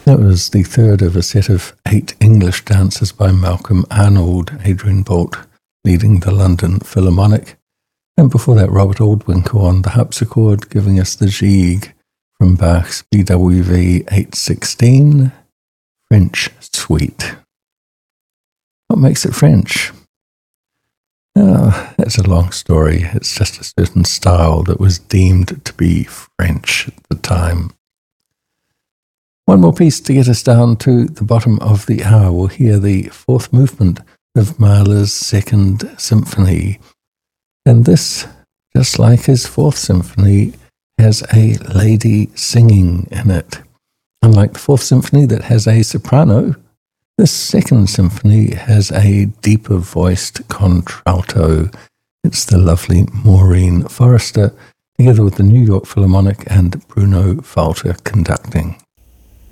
That was the third of a set of 8 English dances by Malcolm Arnold, Adrian Boult leading the London Philharmonic, and before that Robert Aldwinkle on the harpsichord giving us the Gigue from Bach's BWV 816, French Suite. What makes it French? Oh, that's a long story. It's just a certain style that was deemed to be French at the time. One more piece to get us down to the bottom of the hour. We'll hear the fourth movement of Mahler's Second Symphony. And this, just like his Fourth Symphony, has a lady singing in it. Unlike the Fourth Symphony that has a soprano, this Second Symphony has a deeper voiced contralto. It's the lovely Maureen Forrester, together with the New York Philharmonic and Bruno Walter conducting.